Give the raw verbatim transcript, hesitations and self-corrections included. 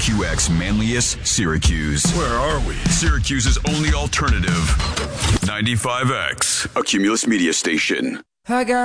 Q X Manlius, Syracuse. Where are we? Syracuse's only alternative. ninety-five X, a Cumulus media station. I got